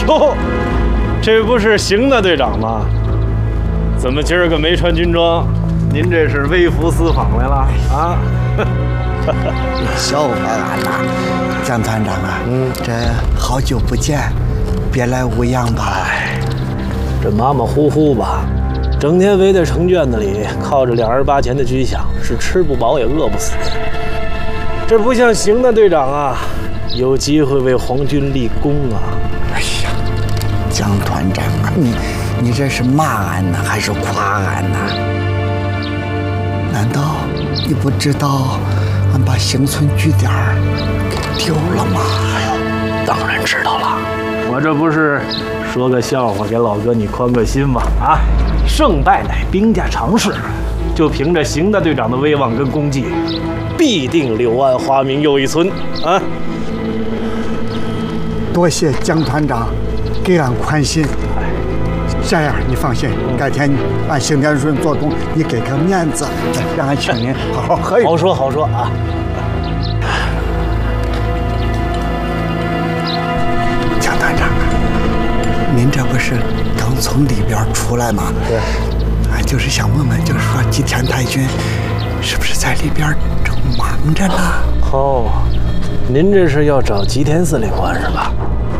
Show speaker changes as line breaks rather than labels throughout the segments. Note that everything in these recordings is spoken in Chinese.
哟，这不是邢大队长吗？怎么今儿个没穿军装？您这是微服私访来了啊？
笑话俺呐，蒋团长啊，这好久不见，别来无恙吧？
这马马虎虎吧，整天围在城圈子里，靠着2儿8钱的军饷，是吃不饱也饿不死。这不像邢大队长啊，有机会为皇军立功啊！
哎呀，蒋团长啊，你这是骂俺呢，还是夸俺呢？难道你不知道俺把邢村据点给丢了吗？
哎呦，当然知道了。我这不是说个笑话给老哥你宽个心吗？啊，胜败乃兵家常事，就凭着邢大队长的威望跟功绩，必定柳暗花明又一村啊！
多谢蒋团长给俺宽心。这样你放心，改天俺邢天顺做东，你给个面子，让俺请您好好喝一杯。
好说好说啊！
蒋团长啊，您这不是刚从里边出来吗？
对。
俺就是想问问，就是说吉田太君是不是在里边正忙着呢？
哦，您这是要找吉田司令官是吧？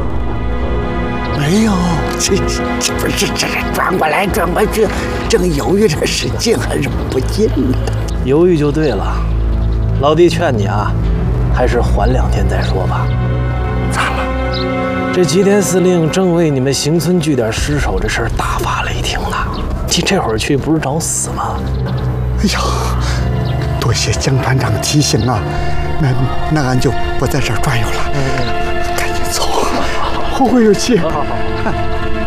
没有，这不是这转过来转过去，正犹豫着是进还是不进呢？
犹豫就对了，老弟劝你啊，还是缓2天再说吧。
咋了？
这吉田司令正为你们邢村据点失守这事儿大发雷霆呢，你这会儿去不是找死吗？
哎呀，多谢蒋团长提醒啊，那俺就不在这儿转悠了，赶紧走，后会有期。
好。